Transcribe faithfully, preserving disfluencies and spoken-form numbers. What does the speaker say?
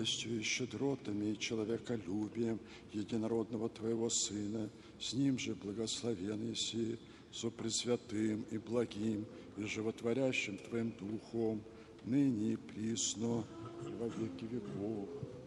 милостью и щедротами и человеколюбием единородного Твоего Сына, с Ним же благословен еси, со пресвятым и благим и животворящим Твоим Духом, ныне и присно, и во веки веков.